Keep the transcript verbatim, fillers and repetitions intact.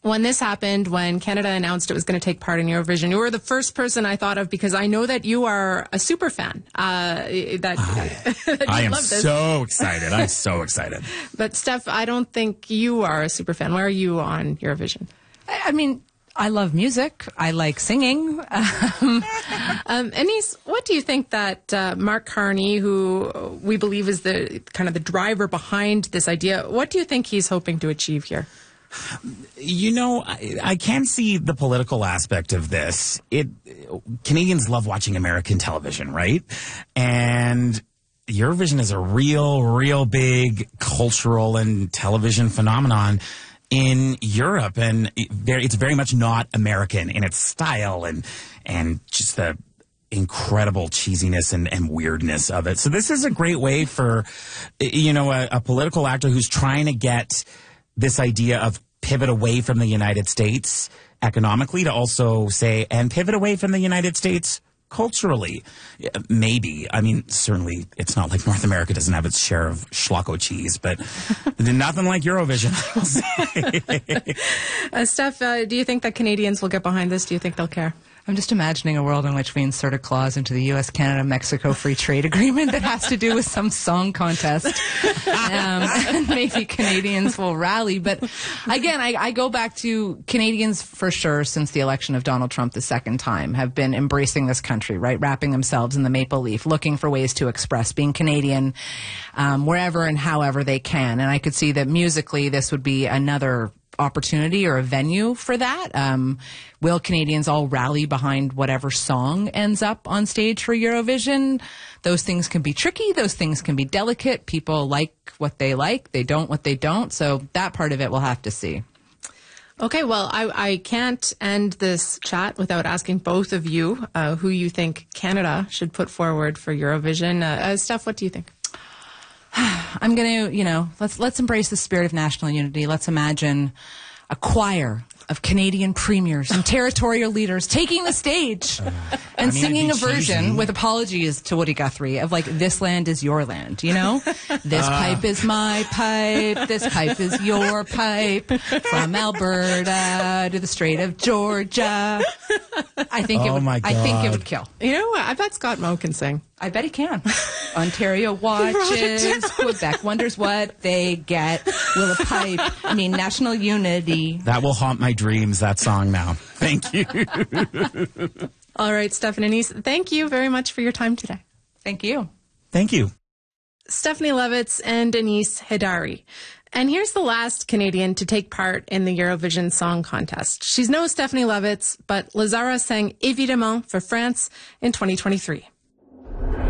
when this happened, when Canada announced it was going to take part in Eurovision, you were the first person I thought of because I know that you are a super fan. Uh, that, I, that I am love this. so excited. I'm so excited. But Steph, I don't think you are a super fan. Where are you on Eurovision? I mean, I love music. I like singing. Um, um, Anise, what do you think that uh, Mark Carney, who we believe is the kind of the driver behind this idea, what do you think he's hoping to achieve here? You know, I, I can see the political aspect of this. It Canadians love watching American television, right? And Eurovision is a real, real big cultural and television phenomenon in Europe, and it's very much not American in its style and and just the incredible cheesiness and, and weirdness of it. So this is a great way for, you know, a, a political actor who's trying to get this idea of pivot away from the United States economically to also say, and pivot away from the United States culturally. Maybe. I mean, certainly it's not like North America doesn't have its share of schloco cheese, but nothing like Eurovision. uh, Steph, uh, do you think that Canadians will get behind this? Do you think they'll care? I'm just imagining a world in which we insert a clause into the U S Canada Mexico Free Trade Agreement that has to do with some song contest. Um, and maybe Canadians will rally. But again, I, I go back to Canadians for sure since the election of Donald Trump the second time have been embracing this country, right? Wrapping themselves in the maple leaf, looking for ways to express being Canadian um, wherever and however they can. And I could see that musically this would be another opportunity or a venue for that. Um, will Canadians all rally behind whatever song ends up on stage for Eurovision? Those things can be tricky. Those things can be delicate. People like what they like. They don't what they don't. So that part of it we'll have to see. Okay, well, I, I can't end this chat without asking both of you uh, who you think Canada should put forward for Eurovision. Uh, uh, Steph, what do you think? I'm going to, you know, let's let's embrace the spirit of national unity. Let's imagine a choir of Canadian premiers and territorial leaders taking the stage uh, and I mean, singing a version cheesy. with apologies to Woody Guthrie of like, this land is your land, you know? This uh. pipe is my pipe. This pipe is your pipe. From Alberta to the Strait of Georgia. I think oh it would, my God. I think it would kill. You know what? I bet Scott Moe can sing. I bet he can. Ontario watches. Quebec wonders what they get. Will a pipe mean national unity? That will haunt my dreams, that song now. Thank you. All right, Stephanie and Anise, thank you very much for your time today. Thank you. Thank you. Stephanie Levitz and Anise Hidari. And here's the last Canadian to take part in the Eurovision Song Contest. She's no Stephanie Levitz, but Lazara sang Évidemment for France in twenty twenty-three.